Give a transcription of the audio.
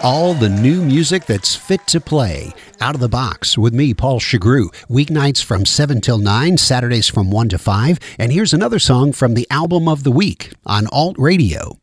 All the new music that's fit to play. Out of the Box with me, Paul Chagru. Weeknights from 7 till 9, Saturdays from 1 to 5. And here's another song from the album of the week on Alt Radio.